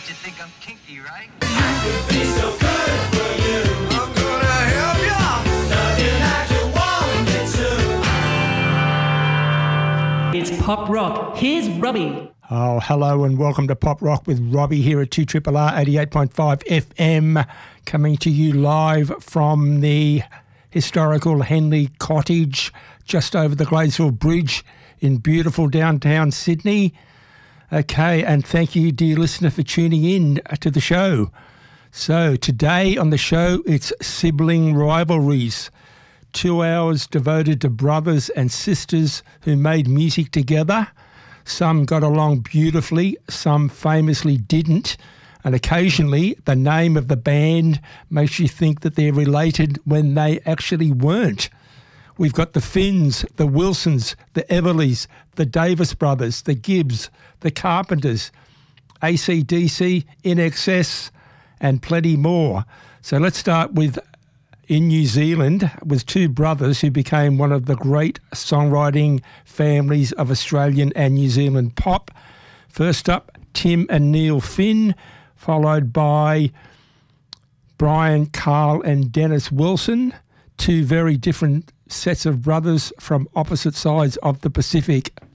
You think I'm kinky, right? I could be so good for you. I'm gonna help ya. Love you like you want me to. It's Pop Rock. Here's Robbie. Oh, hello and welcome to Pop Rock with Robbie here at 2RRR 88.5 FM, coming to you live from the historical Henley Cottage just over the Gladesville Bridge in beautiful downtown Sydney. Okay, and thank you, dear listener, for tuning in to the show. So today on the show, it's sibling rivalries. 2 hours devoted to brothers and sisters who made music together. Some got along beautifully, some famously didn't, and occasionally the name of the band makes you think that they're related when they actually weren't. We've got the Finns, the Wilsons, the Everleys, the Davis Brothers, the Gibbs, the Carpenters, AC/DC, INXS, and plenty more. So let's start with in New Zealand with two brothers who became one of the great songwriting families of Australian and New Zealand pop. First up, Tim and Neil Finn, followed by Brian, Carl and Dennis Wilson, two very different sets of brothers from opposite sides of the Pacific.